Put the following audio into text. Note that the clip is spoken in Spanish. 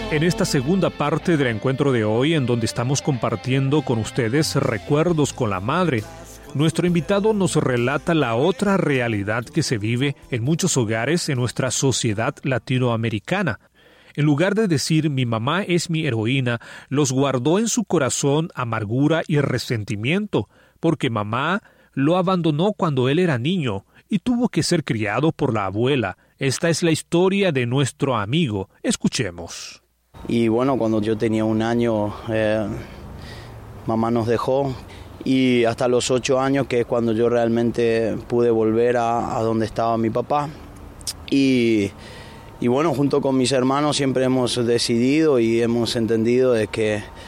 En esta segunda parte del encuentro de hoy, en donde estamos compartiendo con ustedes recuerdos con la madre, nuestro invitado nos relata la otra realidad que se vive en muchos hogares en nuestra sociedad latinoamericana. En lugar de decir mi mamá es mi heroína, los guardó en su corazón amargura y resentimiento, porque mamá lo abandonó cuando él era niño y tuvo que ser criado por la abuela. Esta es la historia de nuestro amigo. Escuchemos. Y bueno, cuando yo tenía 1 año, mamá nos dejó, y hasta los 8 años, que es cuando yo realmente pude volver a donde estaba mi papá. Y bueno, junto con mis hermanos siempre hemos decidido y hemos entendido de que